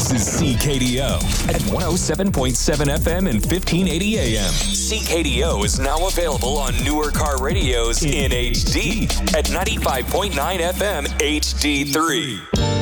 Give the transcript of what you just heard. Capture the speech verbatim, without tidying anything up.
This is C K D O at one oh seven point seven F M and fifteen eighty A M. C K D O is now available on newer car radios in H D at ninety-five point nine F M H D three.